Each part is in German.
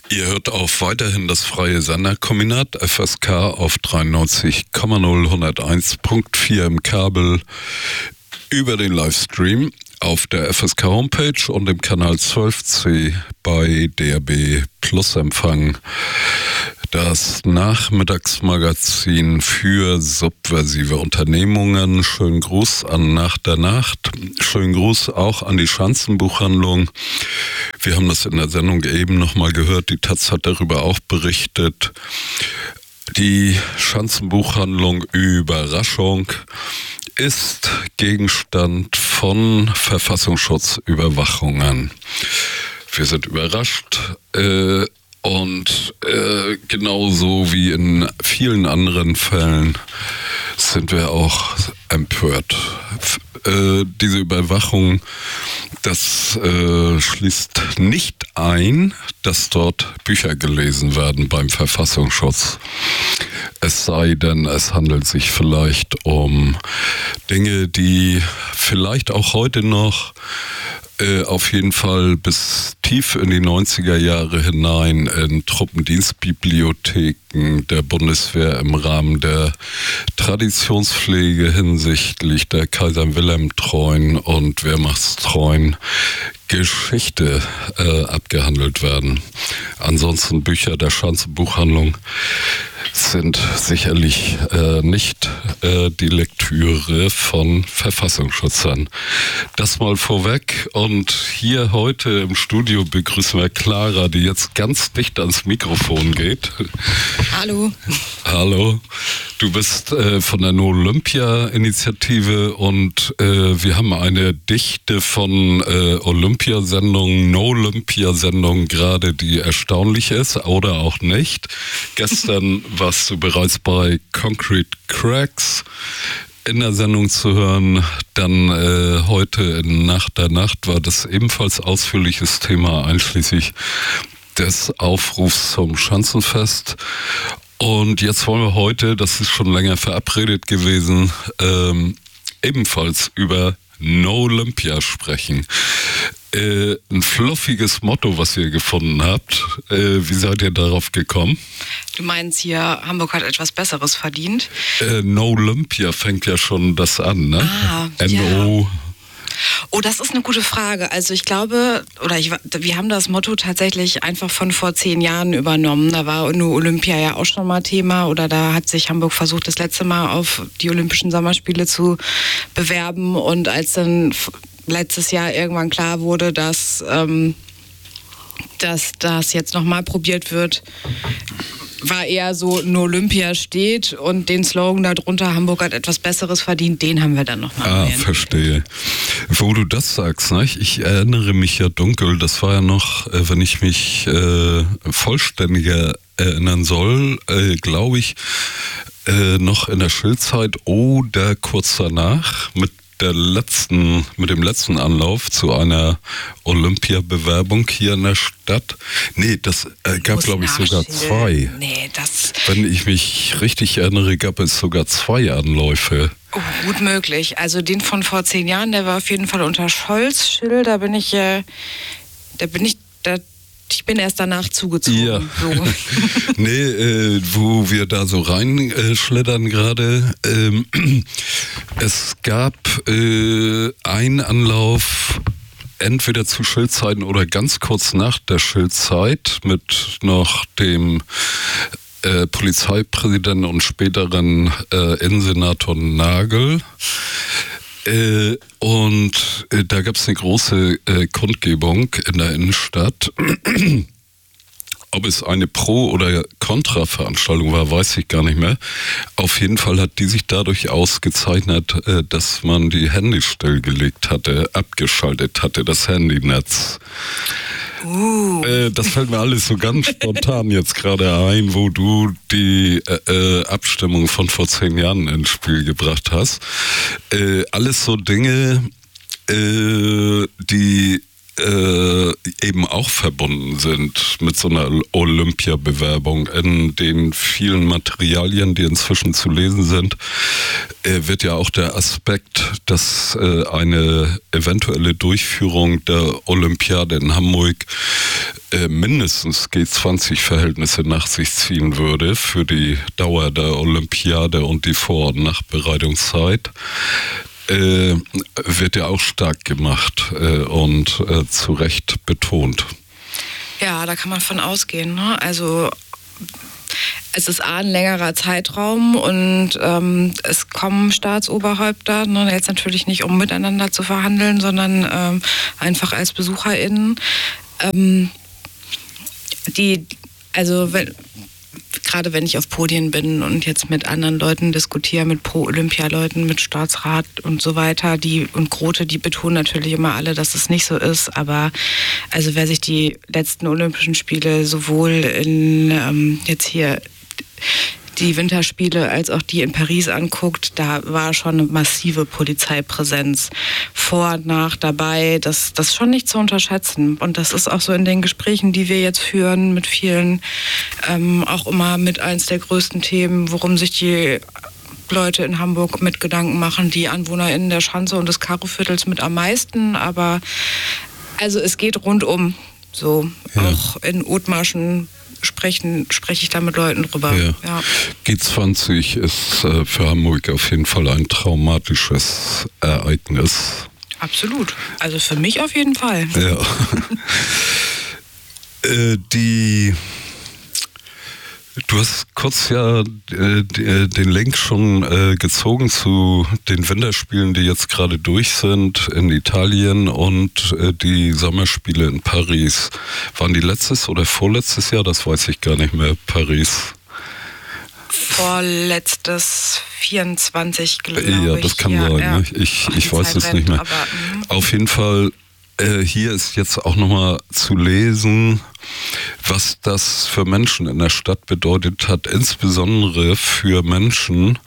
Ihr hört auf weiterhin das freie Senderkombinat FSK auf 93,0 101.4 im Kabel über den Livestream auf der FSK Homepage und im Kanal 12C bei DAB Plus Empfang. Das Nachmittagsmagazin für subversive Unternehmungen. Schönen Gruß an Nach der Nacht. Schönen Gruß auch an die Schanzenbuchhandlung. Wir haben das in der Sendung eben nochmal gehört. Die Taz hat darüber auch berichtet. Die Schanzenbuchhandlung Überraschung ist Gegenstand von Verfassungsschutzüberwachungen. Wir sind überrascht. Und genauso wie in vielen anderen Fällen sind wir auch empört. Diese Überwachung, das schließt nicht ein, dass dort Bücher gelesen werden beim Verfassungsschutz. Es sei denn, es handelt sich vielleicht um Dinge, die vielleicht auch heute noch auf jeden Fall bis tief in die 90er Jahre hinein in Truppendienstbibliotheken der Bundeswehr im Rahmen der Traditionspflege hinsichtlich der Kaiser-Wilhelm-treuen und Wehrmachtstreuen Geschichte abgehandelt werden. Ansonsten Bücher der Schanzenbuchhandlung sind sicherlich nicht die Lektüre von Verfassungsschützern. Das mal vorweg. Und hier heute im Studio begrüßen wir Clara, die jetzt ganz dicht ans Mikrofon geht. Hallo. Hallo. Du bist von der No-Olympia-Initiative und wir haben eine Dichte von Olympiasendungen, No-Olympia-Sendungen gerade, die erstaunlich ist oder auch nicht. Gestern warst du bereits bei Concrete Cracks in der Sendung zu hören. Dann heute in Nacht der Nacht war das ebenfalls ausführliches Thema, einschließlich des Aufrufs zum Schanzenfest. Und jetzt wollen wir heute, das ist schon länger verabredet gewesen, ebenfalls über No-Olympia sprechen. Ein fluffiges Motto, was ihr gefunden habt. Wie seid ihr darauf gekommen? Du meinst hier, Hamburg hat etwas Besseres verdient? No-Olympia fängt ja schon das an, ne? No. Ja. Oh, das ist eine gute Frage. Also ich glaube, wir haben das Motto tatsächlich einfach von vor 10 Jahren übernommen. Da war nur Olympia ja auch schon mal Thema oder da hat sich Hamburg versucht, das letzte Mal auf die Olympischen Sommerspiele zu bewerben. Und als dann letztes Jahr irgendwann klar wurde, dass das jetzt nochmal probiert wird, war eher so, nur Olympia steht und den Slogan darunter, Hamburg hat etwas Besseres verdient, den haben wir dann nochmal. Verstehe. Wo du das sagst, ne? Ich erinnere mich ja dunkel, das war ja noch, wenn ich mich vollständiger erinnern soll, glaube ich, noch in der Schulzeit oder kurz danach mit dem letzten Anlauf zu einer Olympiabewerbung hier in der Stadt. Nee, das gab, glaube ich, sogar 2. Nee, wenn ich mich richtig erinnere, gab es sogar 2 Anläufe. Oh, gut möglich. Also den von vor 10 Jahren, der war auf jeden Fall unter Scholz-Schill. Ich bin erst danach zugezogen. Ja. So. Nee, wo wir da so reinschlittern gerade. Es gab einen Anlauf, entweder zu Schildzeiten oder ganz kurz nach der Schildzeit mit noch dem Polizeipräsidenten und späteren Innensenator Nagel. Und da gab es eine große Kundgebung in der Innenstadt. Ob es eine Pro- oder Kontra-Veranstaltung war, weiß ich gar nicht mehr. Auf jeden Fall hat die sich dadurch ausgezeichnet, dass man die Handys stillgelegt hatte, abgeschaltet hatte, das Handynetz. Das fällt mir alles so ganz spontan jetzt gerade ein, wo du die Abstimmung von vor 10 Jahren ins Spiel gebracht hast. Alles so Dinge, die eben auch verbunden sind mit so einer Olympiabewerbung. In den vielen Materialien, die inzwischen zu lesen sind, wird ja auch der Aspekt, dass eine eventuelle Durchführung der Olympiade in Hamburg mindestens G20-Verhältnisse nach sich ziehen würde für die Dauer der Olympiade und die Vor- und Nachbereitungszeit, wird ja auch stark gemacht und zu Recht betont. Ja, da kann man von ausgehen, ne? Also es ist ein längerer Zeitraum und es kommen Staatsoberhäupter, ne, jetzt natürlich nicht, um miteinander zu verhandeln, sondern einfach als BesucherInnen. Gerade wenn ich auf Podien bin und jetzt mit anderen Leuten diskutiere, mit Pro-Olympia-Leuten, mit Staatsrat und so weiter, und Grote, die betonen natürlich immer alle, dass es nicht so ist, aber also wer sich die letzten Olympischen Spiele sowohl in jetzt hier die Winterspiele als auch die in Paris anguckt, da war schon eine massive Polizeipräsenz vor und nach dabei. Das ist schon nicht zu unterschätzen. Und das ist auch so in den Gesprächen, die wir jetzt führen mit vielen, auch immer mit eins der größten Themen, worum sich die Leute in Hamburg mit Gedanken machen, die AnwohnerInnen der Schanze und des Karoviertels mit am meisten. Aber also es geht rundum so. Ja. Auch in Othmarschen spreche ich da mit Leuten drüber. Ja. Ja. G20 ist für Hamburg auf jeden Fall ein traumatisches Ereignis. Absolut. Also für mich auf jeden Fall. Ja. Du hast kurz ja den Link schon gezogen zu den Winterspielen, die jetzt gerade durch sind in Italien und die Sommerspiele in Paris. Waren die letztes oder vorletztes Jahr? Das weiß ich gar nicht mehr. Paris. Vorletztes 24, glaube ich. Ja, das kann sein. Ja. Ne? Ich weiß es nicht mehr. Aber, auf jeden Fall, hier ist jetzt auch nochmal zu lesen, was das für Menschen in der Stadt bedeutet hat, insbesondere für Menschen,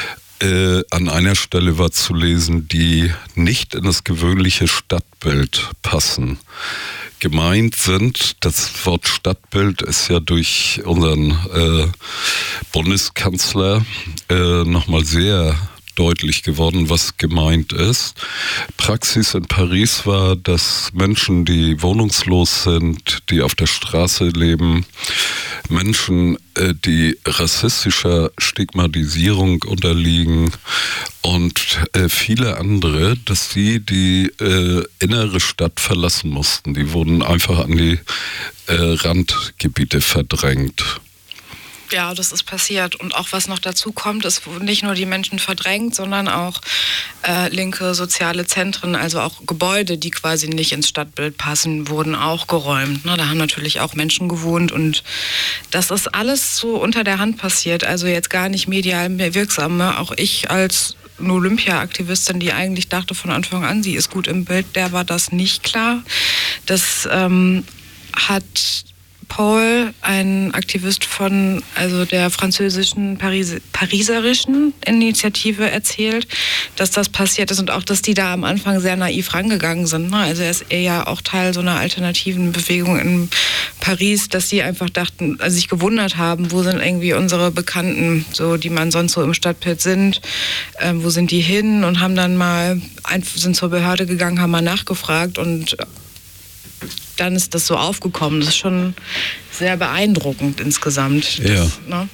an einer Stelle war zu lesen, die nicht in das gewöhnliche Stadtbild passen. Gemeint sind, das Wort Stadtbild ist ja durch unseren Bundeskanzler nochmal sehr deutlich geworden, was gemeint ist. Praxis in Paris war, dass Menschen, die wohnungslos sind, die auf der Straße leben, Menschen, die rassistischer Stigmatisierung unterliegen und viele andere, dass die innere Stadt verlassen mussten. Die wurden einfach an die Randgebiete verdrängt. Ja, das ist passiert. Und auch was noch dazu kommt, es wurden nicht nur die Menschen verdrängt, sondern auch linke soziale Zentren, also auch Gebäude, die quasi nicht ins Stadtbild passen, wurden auch geräumt. Ne? Da haben natürlich auch Menschen gewohnt und das ist alles so unter der Hand passiert. Also jetzt gar nicht medial mehr wirksam. Ne? Auch ich als eine Olympia-Aktivistin, die eigentlich dachte von Anfang an, sie ist gut im Bild, der war das nicht klar. Das hat Paul, ein Aktivist von der französischen pariserischen Initiative, erzählt, dass das passiert ist und auch, dass die da am Anfang sehr naiv rangegangen sind. Ne? Also er ist ja auch Teil so einer alternativen Bewegung in Paris, dass die einfach dachten, also sich gewundert haben, wo sind irgendwie unsere Bekannten, so die man sonst so im Stadtbild sind, wo sind die hin, und haben dann sind zur Behörde gegangen, haben mal nachgefragt und dann ist das so aufgekommen. Das ist schon sehr beeindruckend insgesamt. Ja.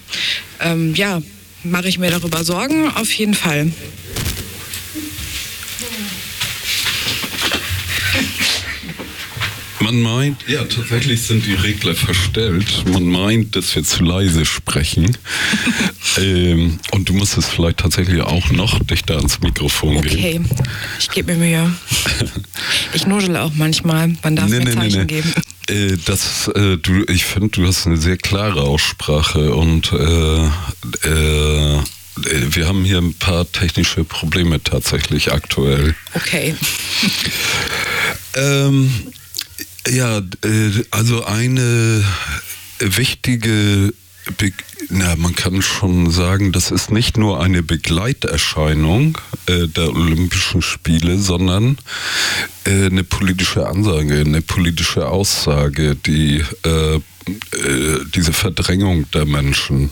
Ja, mache ich mir darüber Sorgen? Auf jeden Fall. Man meint, ja, tatsächlich sind die Regler verstellt. Man meint, dass wir zu leise sprechen. Und du musst es vielleicht tatsächlich auch noch dichter ans Mikrofon geben. Okay, ich gebe mir Mühe. Ich nuschele auch manchmal. Man darf mir Zeichen geben. Ich finde, du hast eine sehr klare Aussprache und wir haben hier ein paar technische Probleme tatsächlich aktuell. Okay. Also eine wichtige, man kann schon sagen, das ist nicht nur eine Begleiterscheinung der Olympischen Spiele, sondern eine politische Ansage, eine politische Aussage, diese Verdrängung der Menschen.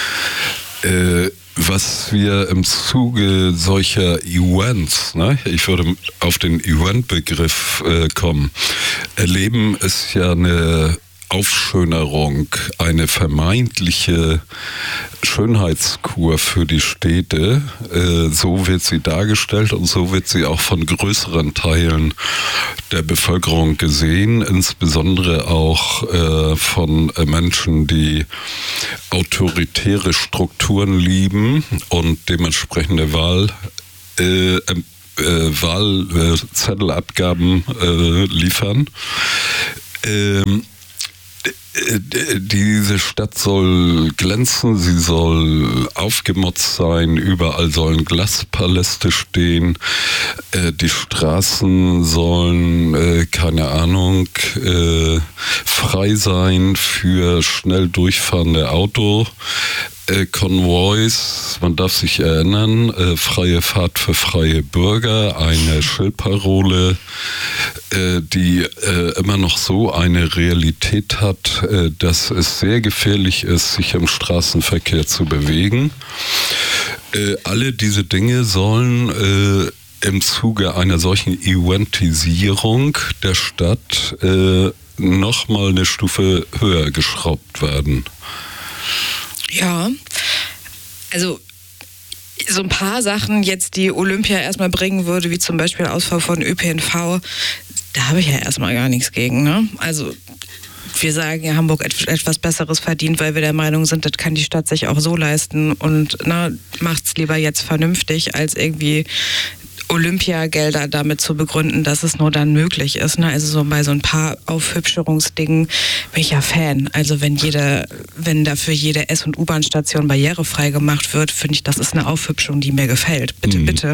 Was wir im Zuge solcher Events, ich würde auf den Event-Begriff kommen, erleben, ist ja eine Aufschönerung, eine vermeintliche Schönheitskur für die Städte. So wird sie dargestellt und so wird sie auch von größeren Teilen der Bevölkerung gesehen, insbesondere auch von Menschen, die autoritäre Strukturen lieben und dementsprechende Wahlzettelabgaben liefern. Diese Stadt soll glänzen, sie soll aufgemotzt sein, überall sollen Glaspaläste stehen, die Straßen sollen, frei sein für schnell durchfahrende Konvois, man darf sich erinnern, freie Fahrt für freie Bürger, eine Schildparole, die immer noch so eine Realität hat, dass es sehr gefährlich ist, sich im Straßenverkehr zu bewegen. Alle diese Dinge sollen im Zuge einer solchen Eventisierung der Stadt nochmal eine Stufe höher geschraubt werden. Ja, also so ein paar Sachen jetzt, die Olympia erstmal bringen würde, wie zum Beispiel Ausfall von ÖPNV, da habe ich ja erstmal gar nichts gegen, ne? Also wir sagen ja, Hamburg etwas Besseres verdient, weil wir der Meinung sind, das kann die Stadt sich auch so leisten und macht's lieber jetzt vernünftig, als irgendwie Olympiagelder damit zu begründen, dass es nur dann möglich ist. Ne? Also so bei so ein paar Aufhübscherungsdingen bin ich ja Fan. Also wenn dafür jede S- und U-Bahn-Station barrierefrei gemacht wird, finde ich, das ist eine Aufhübschung, die mir gefällt. Bitte.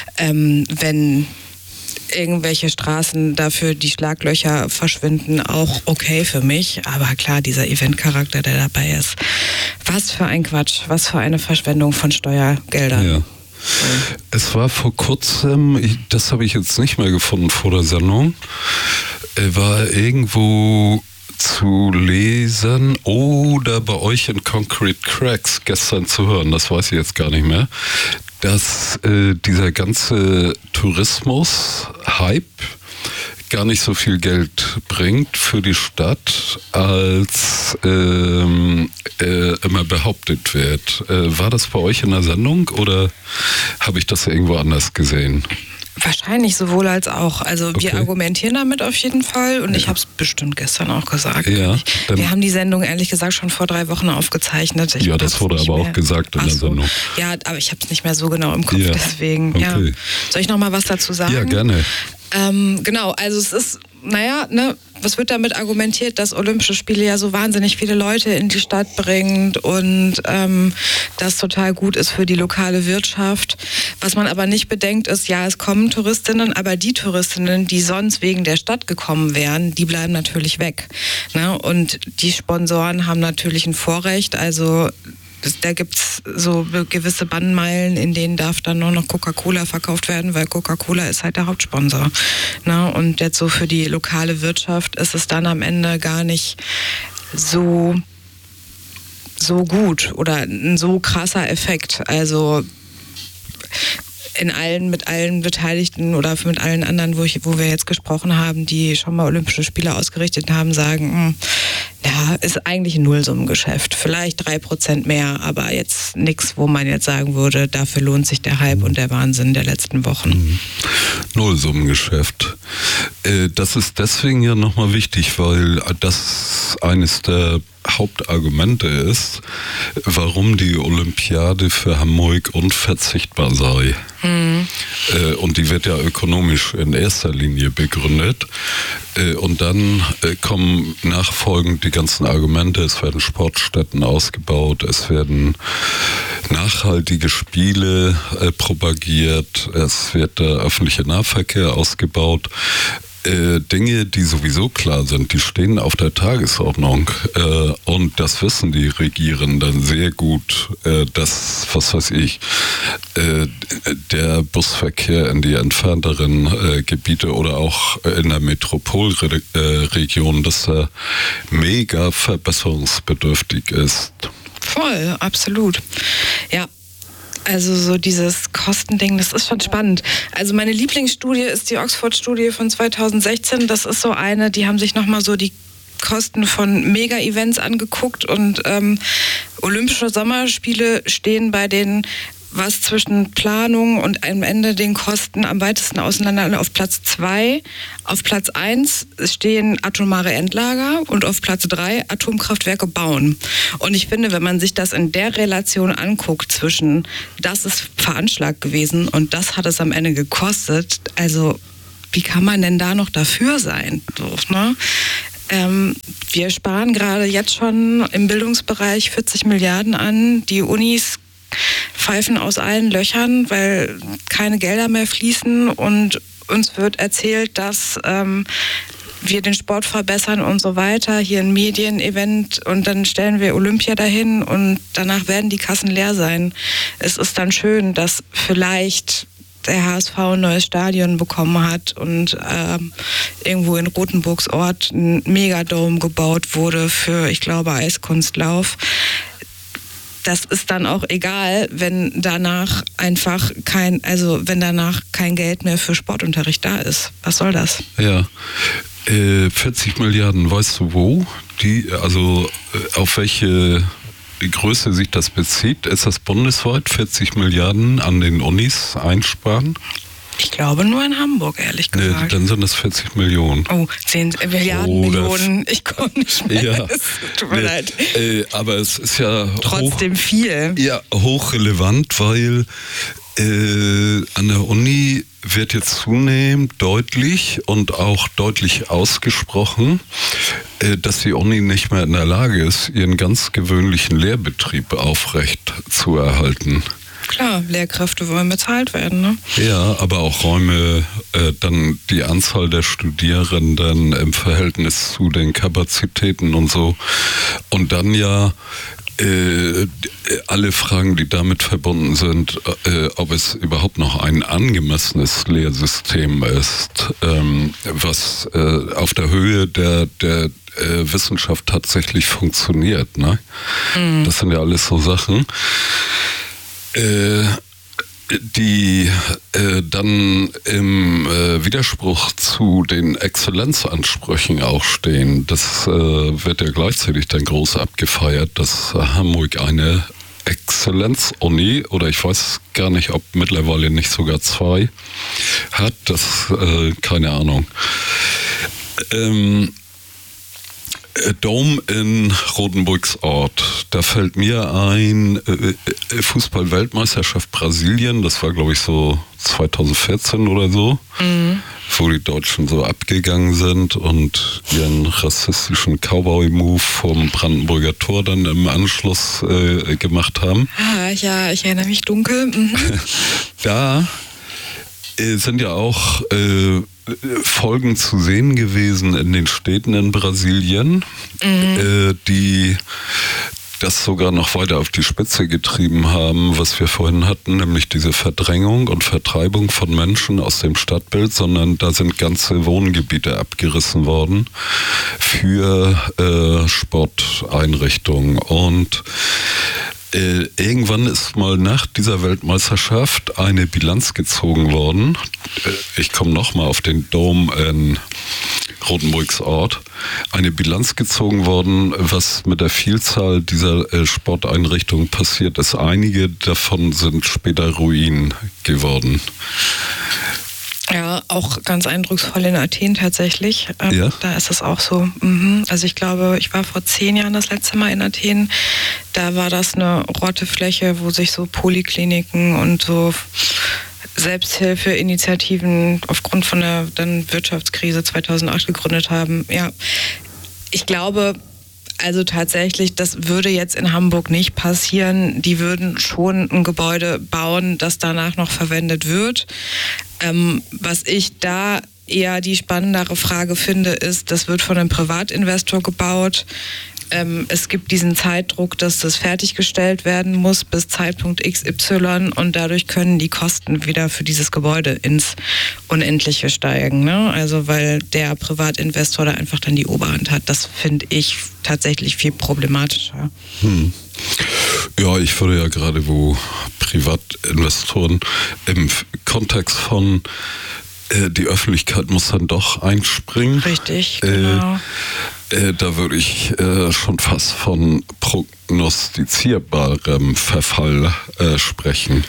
Wenn irgendwelche Straßen dafür die Schlaglöcher verschwinden, auch okay für mich. Aber klar, dieser Eventcharakter, der dabei ist. Was für ein Quatsch, was für eine Verschwendung von Steuergeldern. Ja. Es war vor kurzem, das habe ich jetzt nicht mehr gefunden vor der Sendung, war irgendwo zu lesen oder bei euch in Concrete Cracks gestern zu hören, das weiß ich jetzt gar nicht mehr, dass dieser ganze Tourismus-Hype gar nicht so viel Geld bringt für die Stadt, als immer behauptet wird. War das bei euch in der Sendung oder habe ich das irgendwo anders gesehen? Wahrscheinlich sowohl als auch. Also wir argumentieren damit auf jeden Fall und ich habe es bestimmt gestern auch gesagt. Ja, wir haben die Sendung ehrlich gesagt schon vor 3 Wochen aufgezeichnet. Das wurde aber auch gesagt in der Sendung. Ja, aber ich habe es nicht mehr so genau im Kopf, deswegen. Okay. Ja. Soll ich noch mal was dazu sagen? Ja, gerne. Genau, also es ist, was wird damit argumentiert, dass Olympische Spiele ja so wahnsinnig viele Leute in die Stadt bringt und das total gut ist für die lokale Wirtschaft. Was man aber nicht bedenkt ist, ja, es kommen Touristinnen, aber die Touristinnen, die sonst wegen der Stadt gekommen wären, die bleiben natürlich weg. Ne? Und die Sponsoren haben natürlich ein Vorrecht, also da gibt es so gewisse Bannmeilen, in denen darf dann nur noch Coca-Cola verkauft werden, weil Coca-Cola ist halt der Hauptsponsor. Ne? Und jetzt so für die lokale Wirtschaft ist es dann am Ende gar nicht so gut oder ein so krasser Effekt. Also mit allen Beteiligten oder mit allen anderen, wo wir jetzt gesprochen haben, die schon mal Olympische Spiele ausgerichtet haben, sagen, ja, ist eigentlich ein Nullsummengeschäft. Vielleicht 3% mehr, aber jetzt nichts, wo man jetzt sagen würde, dafür lohnt sich der Hype und der Wahnsinn der letzten Wochen. Nullsummengeschäft. Das ist deswegen ja nochmal wichtig, weil das eines der Hauptargumente ist, warum die Olympiade für Hamburg unverzichtbar sei. Und die wird ja ökonomisch in erster Linie begründet. Und dann kommen nachfolgend die ganzen Argumente, es werden Sportstätten ausgebaut, es werden nachhaltige Spiele propagiert, es wird der öffentliche Nahverkehr ausgebaut. Dinge, die sowieso klar sind, die stehen auf der Tagesordnung und das wissen die Regierenden sehr gut, dass, der Busverkehr in die entfernteren Gebiete oder auch in der Metropolregion, dass er mega verbesserungsbedürftig ist. Voll, absolut. Ja. Also so dieses Kostending, das ist schon spannend. Also meine Lieblingsstudie ist die Oxford-Studie von 2016. Das ist so eine, die haben sich nochmal so die Kosten von Mega-Events angeguckt und Olympische Sommerspiele stehen bei den, was zwischen Planung und am Ende den Kosten am weitesten auseinander auf Platz 2. Auf Platz 1 stehen atomare Endlager und auf Platz 3 Atomkraftwerke bauen. Und ich finde, wenn man sich das in der Relation anguckt zwischen, das ist veranschlagt gewesen und das hat es am Ende gekostet, also wie kann man denn da noch dafür sein? So, ne? Wir sparen gerade jetzt schon im Bildungsbereich 40 Milliarden an. Die Unis pfeifen aus allen Löchern, weil keine Gelder mehr fließen und uns wird erzählt, dass wir den Sport verbessern und so weiter. Hier ein Medienevent und dann stellen wir Olympia dahin und danach werden die Kassen leer sein. Es ist dann schön, dass vielleicht der HSV ein neues Stadion bekommen hat und irgendwo in Rothenburgs Ort ein Megadome gebaut wurde für, ich glaube, Eiskunstlauf. Das ist dann auch egal, wenn danach kein Geld mehr für Sportunterricht da ist. Was soll das? Ja, 40 Milliarden, weißt du wo? Auf welche Größe sich das bezieht? Ist das bundesweit 40 Milliarden an den Unis einsparen? Ich glaube nur in Hamburg, ehrlich gesagt. Nee, dann sind das 40 Millionen. Oh, 10 Milliarden, Millionen. Ich komme nicht mehr. Ja, Tut mir leid. Aber es ist ja trotzdem viel. Ja, hochrelevant, weil an der Uni wird jetzt zunehmend deutlich und auch deutlich ausgesprochen, dass die Uni nicht mehr in der Lage ist, ihren ganz gewöhnlichen Lehrbetrieb aufrecht zu erhalten. Klar, Lehrkräfte wollen bezahlt werden, ne? Ja, aber auch Räume, dann die Anzahl der Studierenden im Verhältnis zu den Kapazitäten und so. Und dann ja alle Fragen, die damit verbunden sind, ob es überhaupt noch ein angemessenes Lehrsystem ist, was auf der Höhe der Wissenschaft tatsächlich funktioniert. Ne? Mhm. Das sind ja alles so Sachen, die dann im Widerspruch zu den Exzellenzansprüchen auch stehen. Das wird ja gleichzeitig dann groß abgefeiert, dass Hamburg eine Exzellenz-Uni, oder ich weiß gar nicht, ob mittlerweile nicht sogar 2 hat, das keine Ahnung. Dome in Rothenburgs Ort. Da fällt mir ein, Fußball-Weltmeisterschaft Brasilien, das war glaube ich so 2014 oder so, wo die Deutschen so abgegangen sind und ihren rassistischen Cowboy-Move vom Brandenburger Tor dann im Anschluss gemacht haben. Ah, ja, ich erinnere mich dunkel. Mhm. Da sind ja auch Folgen zu sehen gewesen in den Städten in Brasilien, die das sogar noch weiter auf die Spitze getrieben haben, was wir vorhin hatten, nämlich diese Verdrängung und Vertreibung von Menschen aus dem Stadtbild, sondern da sind ganze Wohngebiete abgerissen worden für Sporteinrichtungen. Und irgendwann ist mal nach dieser Weltmeisterschaft eine Bilanz gezogen worden. Ich komme nochmal auf den Dom in Rothenburgs Ort. Eine Bilanz gezogen worden, was mit der Vielzahl dieser Sporteinrichtungen passiert ist. Einige davon sind später Ruinen geworden. Ja, auch ganz eindrucksvoll in Athen tatsächlich. Ja? Da ist es auch so. Also ich glaube, ich war vor 10 Jahren das letzte Mal in Athen. Da war das eine Rottefläche, wo sich so Polikliniken und so Selbsthilfeinitiativen aufgrund von der dann Wirtschaftskrise 2008 gegründet haben. Ja, ich glaube, also tatsächlich, das würde jetzt in Hamburg nicht passieren. Die würden schon ein Gebäude bauen, das danach noch verwendet wird. Was ich da eher die spannendere Frage finde, ist, das wird von einem Privatinvestor gebaut. Es gibt diesen Zeitdruck, dass das fertiggestellt werden muss bis Zeitpunkt XY und dadurch können die Kosten wieder für dieses Gebäude ins Unendliche steigen. Ne? Also weil der Privatinvestor da einfach dann die Oberhand hat. Das finde ich tatsächlich viel problematischer. Ja, ich würde ja gerade, wo Privatinvestoren im Kontext von die Öffentlichkeit muss dann doch einspringen. Richtig, genau. Da würde ich schon fast von prognostizierbarem Verfall sprechen.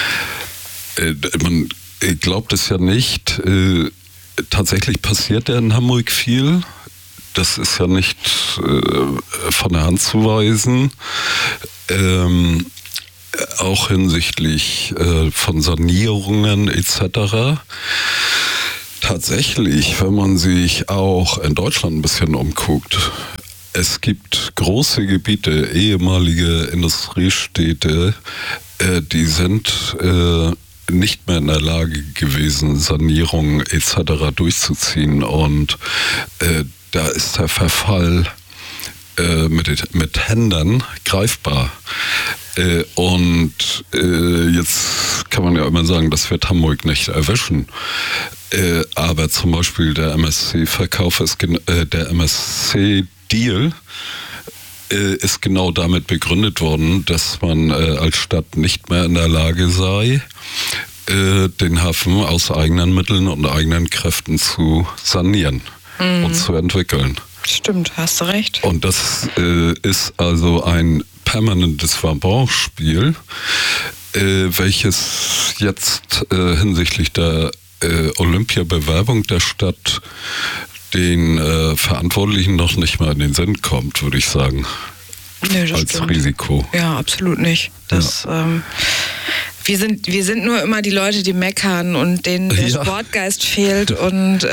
Man glaubt es ja nicht. Tatsächlich passiert ja in Hamburg viel. Das ist ja nicht von der Hand zu weisen. Auch hinsichtlich von Sanierungen etc. Tatsächlich, wenn man sich auch in Deutschland ein bisschen umguckt, es gibt große Gebiete, ehemalige Industriestädte, die sind nicht mehr in der Lage gewesen, Sanierungen etc. durchzuziehen. Und da ist der Verfall mit Händen greifbar. Und jetzt kann man ja immer sagen, das wird Hamburg nicht erwischen. Aber zum Beispiel der MSC-Verkauf der MSC-Deal ist genau damit begründet worden, dass man als Stadt nicht mehr in der Lage sei, den Hafen aus eigenen Mitteln und eigenen Kräften zu sanieren und zu entwickeln. Stimmt, hast du recht. Und das ist also ein permanentes Verbauspiel, welches jetzt hinsichtlich der Olympiabewerbung der Stadt den Verantwortlichen noch nicht mal in den Sinn kommt, würde ich sagen. Nö, das als stimmt. Risiko. Ja, absolut nicht. Wir sind nur immer die Leute, die meckern und denen der Sportgeist fehlt und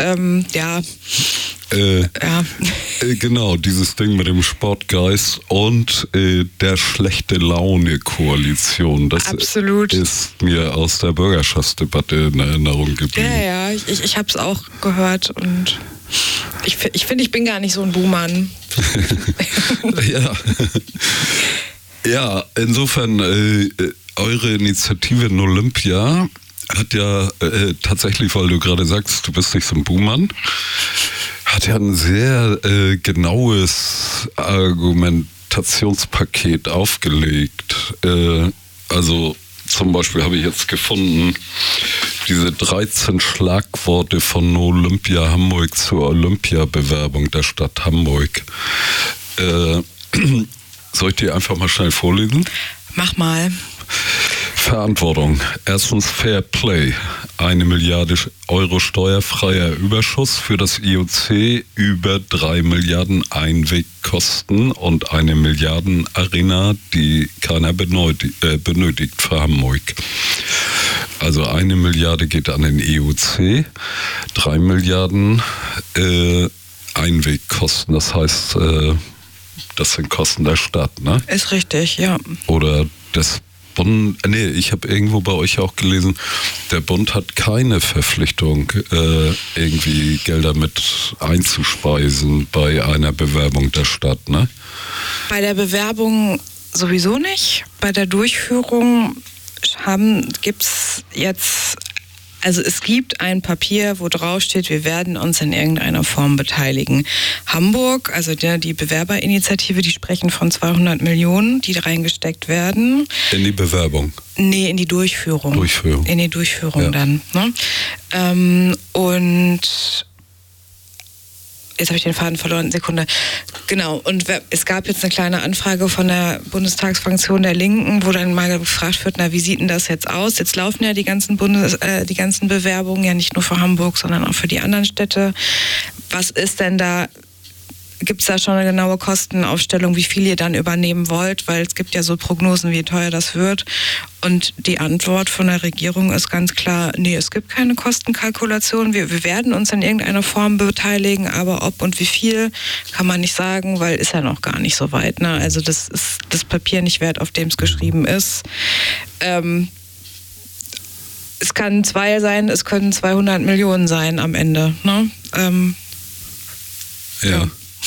Genau, dieses Ding mit dem Sportgeist und der schlechte Laune-Koalition. Das absolut. Ist mir aus der Bürgerschaftsdebatte in Erinnerung geblieben. Ja, ich habe es auch gehört und ich finde, ich bin gar nicht so ein Buhmann. Ja, insofern, eure Initiative in Olympia hat ja tatsächlich, weil du gerade sagst, du bist nicht so ein Buhmann, hat ja ein sehr genaues Argumentationspaket aufgelegt. Also zum Beispiel habe ich jetzt gefunden, diese 13 Schlagworte von Olympia Hamburg zur Olympiabewerbung der Stadt Hamburg. Soll ich die einfach mal schnell vorlesen? Mach mal. Verantwortung. Erstens Fair Play. 1 Milliarde Euro steuerfreier Überschuss für das IOC, über 3 Milliarden Einwegkosten und 1 Milliarden Arena, die keiner benötigt für Hamburg. Also 1 Milliarde geht an den IOC, 3 Milliarden Einwegkosten. Das heißt, das sind Kosten der Stadt, ne? Ist richtig, ja. Oder des Bund, ich habe irgendwo bei euch auch gelesen, der Bund hat keine Verpflichtung, irgendwie Gelder mit einzuspeisen bei einer Bewerbung der Stadt, ne? Bei der Bewerbung sowieso nicht. Bei der Durchführung gibt's jetzt, also es gibt ein Papier, wo drauf steht, wir werden uns in irgendeiner Form beteiligen. Hamburg, also die Bewerberinitiative, die sprechen von 200 Millionen, die reingesteckt werden. In die Bewerbung? Nee, in die Durchführung. In die Durchführung dann. Ne? Und jetzt habe ich den Faden verloren, Sekunde. Genau, und es gab jetzt eine kleine Anfrage von der Bundestagsfraktion der Linken, wo dann mal gefragt wird, wie sieht denn das jetzt aus? Jetzt laufen ja die ganzen Bewerbungen ja nicht nur für Hamburg, sondern auch für die anderen Städte. Was ist denn da? Gibt es da schon eine genaue Kostenaufstellung, wie viel ihr dann übernehmen wollt? Weil es gibt ja so Prognosen, wie teuer das wird. Und die Antwort von der Regierung ist ganz klar, nee, es gibt keine Kostenkalkulation. Wir werden uns in irgendeiner Form beteiligen, aber ob und wie viel, kann man nicht sagen, weil ist ja noch gar nicht so weit. Ne? Also das ist das Papier nicht wert, auf dem es geschrieben ist. Es kann 2 sein, es können 200 Millionen sein am Ende. Ne? Ja.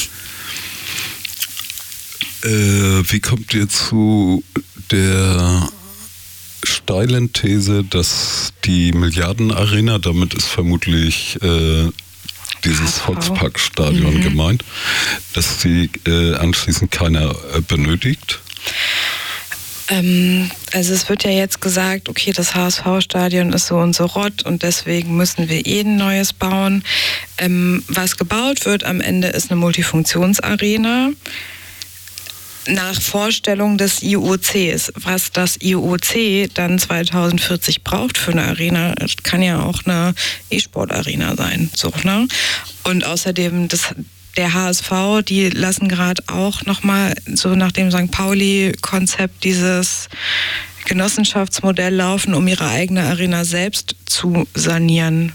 Wie kommt ihr zu der steilen These, dass die Milliardenarena, damit ist vermutlich dieses Volksparkstadion gemeint, dass sie anschließend keiner benötigt? Also es wird ja jetzt gesagt, okay, das HSV-Stadion ist so und so rott und deswegen müssen wir ein neues bauen. Was gebaut wird am Ende ist eine Multifunktionsarena nach Vorstellung des IOCs. Was das IOC dann 2040 braucht für eine Arena, kann ja auch eine E-Sport-Arena sein. So, ne? Und außerdem der HSV, die lassen gerade auch nochmal so nach dem St. Pauli-Konzept dieses Genossenschaftsmodell laufen, um ihre eigene Arena selbst zu sanieren.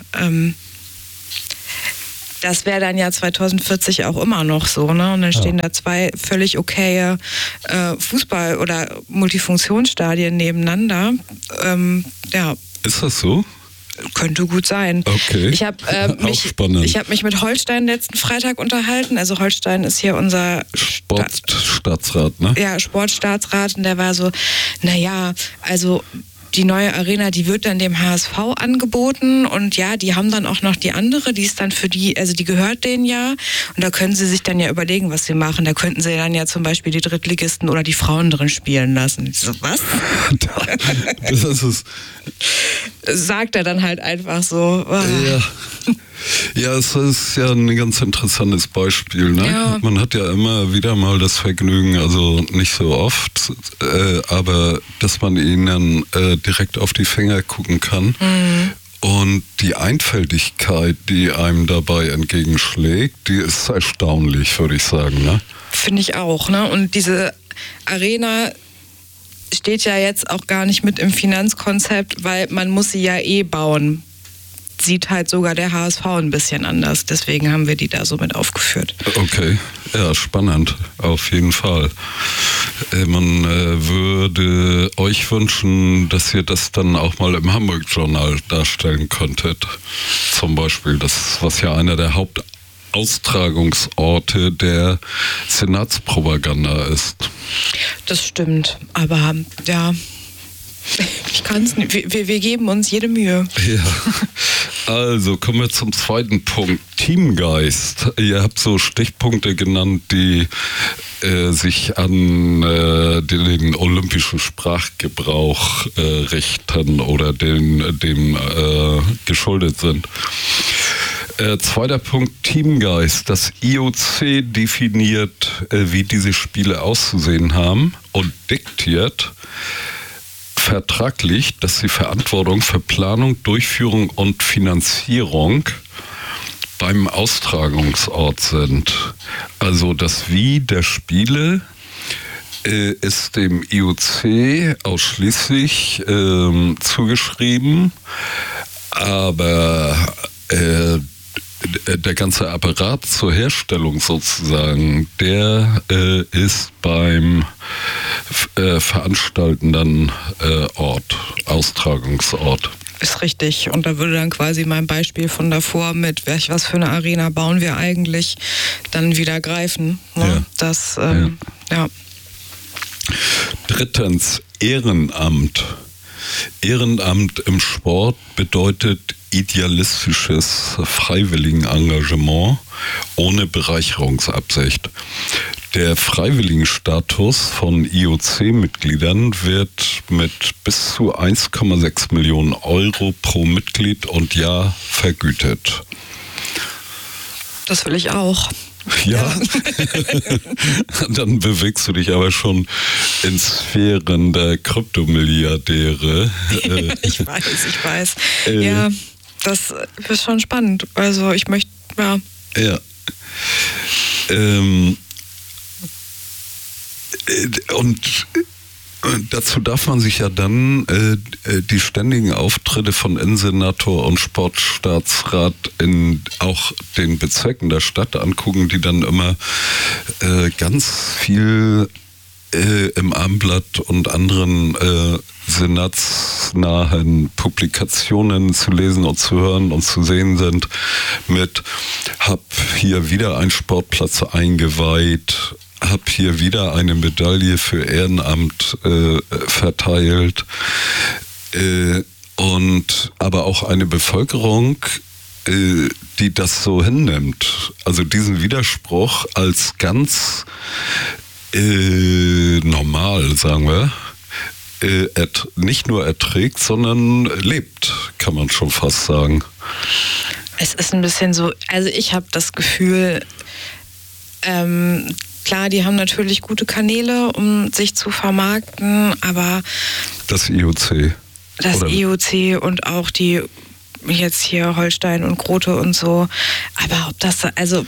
Das wäre dann ja 2040 auch immer noch so, ne? Und dann stehen da zwei völlig okaye Fußball- oder Multifunktionsstadien nebeneinander. Ist das so? Könnte gut sein. Okay. Ich habe mich mit Holstein letzten Freitag unterhalten. Also Holstein ist hier unser Sportstaatsrat, ne? Ja, Sportstaatsrat. Und der war so, naja, also die neue Arena, die wird dann dem HSV angeboten und ja, die haben dann auch noch die andere, die ist dann für die, also die gehört denen ja und da können sie sich dann ja überlegen, was sie machen. Da könnten sie dann ja zum Beispiel die Drittligisten oder die Frauen drin spielen lassen. Ich so, was? Das ist sagt er dann halt einfach so. Ja, es ist ja ein ganz interessantes Beispiel. Ne? Ja. Man hat ja immer wieder mal das Vergnügen, also nicht so oft, aber dass man ihnen direkt auf die Finger gucken kann. Mhm. Und die Einfältigkeit, die einem dabei entgegenschlägt, die ist erstaunlich, würde ich sagen. Ne? Finde ich auch. Ne? Und diese Arena steht ja jetzt auch gar nicht mit im Finanzkonzept, weil man muss sie ja bauen. Sieht halt sogar der HSV ein bisschen anders. Deswegen haben wir die da so mit aufgeführt. Okay, ja, spannend, auf jeden Fall. Man würde euch wünschen, dass ihr das dann auch mal im Hamburg-Journal darstellen könntet. Zum Beispiel, das, was ja einer der Hauptaustragungsorte der Senatspropaganda ist. Das stimmt, aber ja... Ich kann es nicht. Wir geben uns jede Mühe. Ja. Also kommen wir zum zweiten Punkt. Teamgeist. Ihr habt so Stichpunkte genannt, die sich an den olympischen Sprachgebrauch richten oder dem geschuldet sind. Zweiter Punkt, Teamgeist. Das IOC definiert, wie diese Spiele auszusehen haben und diktiert vertraglich, dass sie Verantwortung für Planung, Durchführung und Finanzierung beim Austragungsort sind. Also das Wie der Spiele ist dem IOC ausschließlich zugeschrieben, aber der ganze Apparat zur Herstellung sozusagen, der ist beim veranstaltenden Ort, Austragungsort. Ist richtig. Und da würde dann quasi mein Beispiel von davor mit, was für eine Arena bauen wir eigentlich, dann wieder greifen. Ne? Ja. Das, ja. Drittens, Ehrenamt. Ehrenamt im Sport bedeutet idealistisches Freiwilligenengagement ohne Bereicherungsabsicht. Der Freiwilligenstatus von IOC-Mitgliedern wird mit bis zu 1,6 Millionen Euro pro Mitglied und Jahr vergütet. Das will ich auch. Ja, dann bewegst du dich aber schon in Sphären der Kryptomilliardäre. Ich weiß. Ja, das ist schon spannend. Also ich möchte, ja. Ja. Und dazu darf man sich ja dann die ständigen Auftritte von Innensenator und Sportstaatsrat in auch den Bezirken der Stadt angucken, die dann immer ganz viel im Abendblatt und anderen senatsnahen Publikationen zu lesen und zu hören und zu sehen sind mit hab hier wieder einen Sportplatz eingeweiht, hab hier wieder eine Medaille für Ehrenamt verteilt und aber auch eine Bevölkerung, die das so hinnimmt, also diesen Widerspruch als ganz normal, sagen wir, nicht nur erträgt, sondern lebt, kann man schon fast sagen. Es ist ein bisschen so, also ich habe das Gefühl, klar, die haben natürlich gute Kanäle, um sich zu vermarkten, aber das IOC. Das IOC und auch die jetzt hier Holstein und Grote und so. Aber ob das, also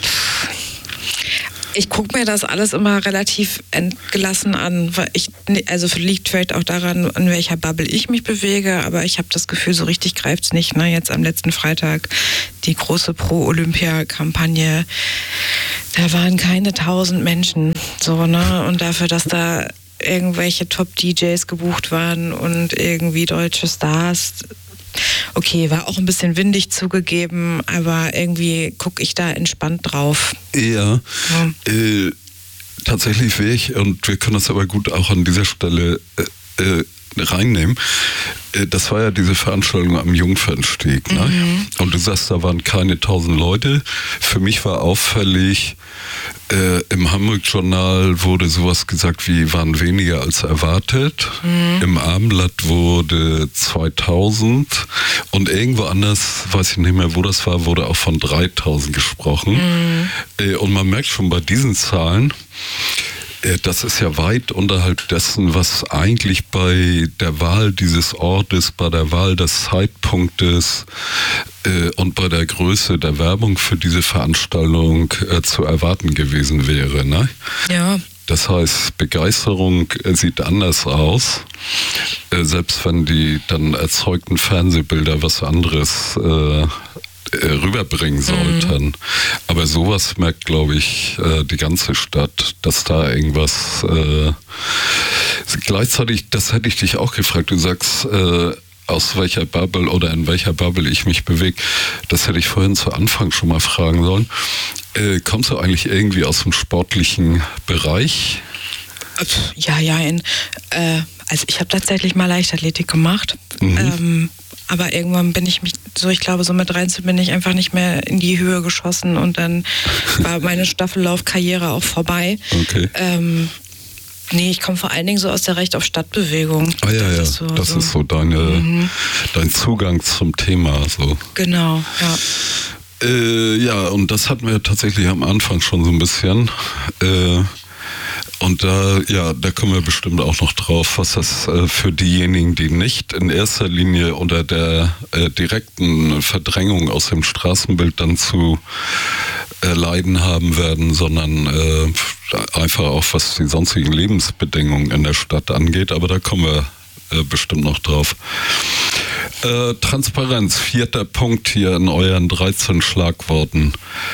ich gucke mir das alles immer relativ entgelassen an. Also liegt vielleicht auch daran, in welcher Bubble ich mich bewege, aber ich habe das Gefühl, so richtig greift es nicht. Ne? Jetzt am letzten Freitag die große Pro-Olympia-Kampagne. Da waren keine 1000 Menschen. So, ne? Und dafür, dass da irgendwelche Top-DJs gebucht waren und irgendwie deutsche Stars. Okay, war auch ein bisschen windig zugegeben, aber irgendwie gucke ich da entspannt drauf. Ja. Tatsächlich wäre ich, und wir können das aber gut auch an dieser Stelle reinnehmen, das war ja diese Veranstaltung am Jungfernstieg. Ne? Mhm. Und du sagst, da waren keine 1000 Leute. Für mich war auffällig, im Hamburg-Journal wurde sowas gesagt wie, waren weniger als erwartet. Mhm. Im Abendblatt wurde 2000 und irgendwo anders, weiß ich nicht mehr, wo das war, wurde auch von 3000 gesprochen. Mhm. Und man merkt schon bei diesen Zahlen, das ist ja weit unterhalb dessen, was eigentlich bei der Wahl dieses Ortes, bei der Wahl des Zeitpunktes und bei der Größe der Werbung für diese Veranstaltung zu erwarten gewesen wäre. Ne? Ja. Das heißt, Begeisterung sieht anders aus, selbst wenn die dann erzeugten Fernsehbilder was anderes rüberbringen sollten. Mhm. Aber sowas merkt, glaube ich, die ganze Stadt, dass da irgendwas gleichzeitig, das hätte ich dich auch gefragt, du sagst, aus welcher Bubble oder in welcher Bubble ich mich bewege, das hätte ich vorhin zu Anfang schon mal fragen sollen. Kommst du eigentlich irgendwie aus dem sportlichen Bereich? Ja, also ich habe tatsächlich mal Leichtathletik gemacht. Mhm. Aber irgendwann bin ich ich glaube, so mit 13 bin ich einfach nicht mehr in die Höhe geschossen und dann war meine Staffellaufkarriere auch vorbei. Okay. Nee, ich komme vor allen Dingen so aus der Recht-auf-Stadt-Bewegung. Ah ja, das ist so dein Zugang zum Thema. So. Genau, ja. Ja, und das hatten wir tatsächlich am Anfang schon so ein bisschen. Und da kommen wir bestimmt auch noch drauf, was das für diejenigen, die nicht in erster Linie unter der direkten Verdrängung aus dem Straßenbild dann zu leiden haben werden, sondern einfach auch, was die sonstigen Lebensbedingungen in der Stadt angeht. Aber da kommen wir bestimmt noch drauf. Transparenz, 4. Punkt hier in euren 13 Schlagworten.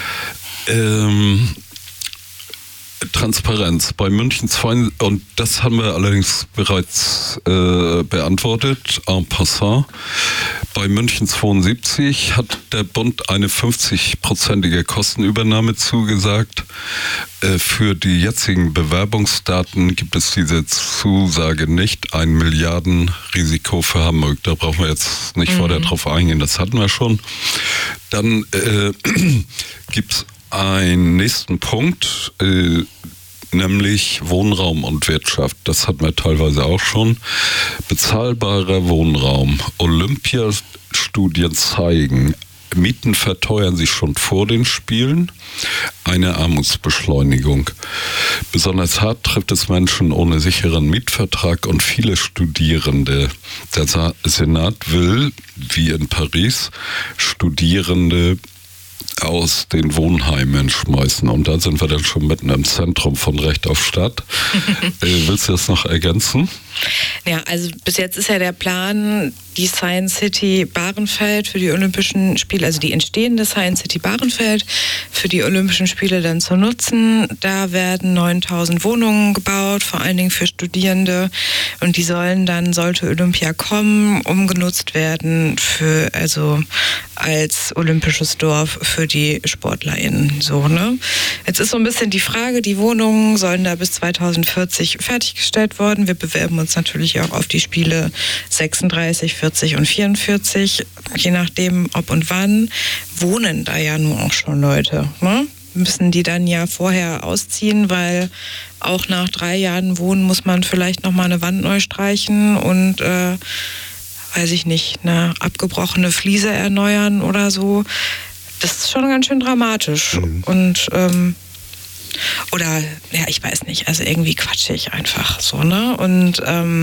Transparenz bei München 2, und das haben wir allerdings bereits beantwortet, en passant. Bei München 72 hat der Bund eine 50-prozentige Kostenübernahme zugesagt. Für die jetzigen Bewerbungsdaten gibt es diese Zusage nicht. Ein Milliardenrisiko für Hamburg. Da brauchen wir jetzt nicht weiter drauf eingehen, das hatten wir schon. Dann gibt es einen nächsten Punkt, nämlich Wohnraum und Wirtschaft. Das hatten wir teilweise auch schon. Bezahlbarer Wohnraum. Olympiastudien zeigen, Mieten verteuern sich schon vor den Spielen. Eine Armutsbeschleunigung. Besonders hart trifft es Menschen ohne sicheren Mietvertrag und viele Studierende. Der Senat will, wie in Paris, Studierende aus den Wohnheimen schmeißen. Und da sind wir dann schon mitten im Zentrum von Recht auf Stadt. Willst du das noch ergänzen? Ja, also bis jetzt ist ja der Plan, die Science City Bahrenfeld für die Olympischen Spiele, also die entstehende Science City Bahrenfeld für die Olympischen Spiele dann zu nutzen. Da werden 9000 Wohnungen gebaut, vor allen Dingen für Studierende. Und die sollen dann, sollte Olympia kommen, umgenutzt werden als olympisches Dorf für die SportlerInnen. So, ne? Jetzt ist so ein bisschen die Frage, die Wohnungen sollen da bis 2040 fertiggestellt worden. Wir bewerben uns natürlich auch auf die Spiele 36, 40 und 44. Je nachdem, ob und wann, wohnen da ja nun auch schon Leute. Ne? müssen die dann ja vorher ausziehen, weil auch nach 3 Jahren Wohnen muss man vielleicht nochmal eine Wand neu streichen und weiß ich nicht, eine abgebrochene Fliese erneuern oder so. Das ist schon ganz schön dramatisch. Und oder, ja, ich weiß nicht, also irgendwie quatschig einfach so, ne? Und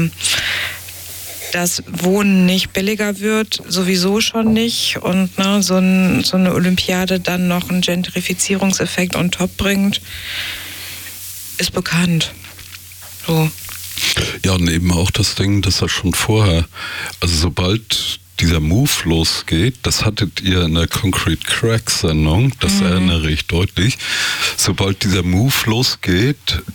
dass Wohnen nicht billiger wird, sowieso schon nicht. Und ne, so eine Olympiade dann noch einen Gentrifizierungseffekt on top bringt, ist bekannt. So. Ja, und eben auch das Ding, dass er schon vorher, also sobald dieser Move losgeht, das hattet ihr in der Concrete Crack Sendung, das erinnere ich deutlich, sobald dieser Move losgeht,